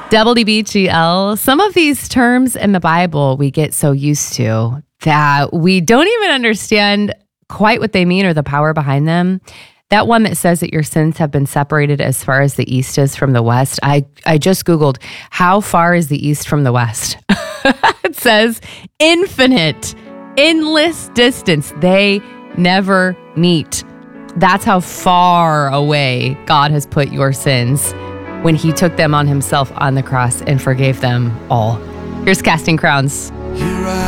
WBGL. Some of these terms in the Bible we get so used to that we don't even understand quite what they mean or the power behind them. That one that says that your sins have been separated as far as the east is from the west. I just Googled, how far is the east from the west? It says infinite, endless distance. They never meet. That's how far away God has put your sins when he took them on himself on the cross and forgave them all. Here's Casting Crowns.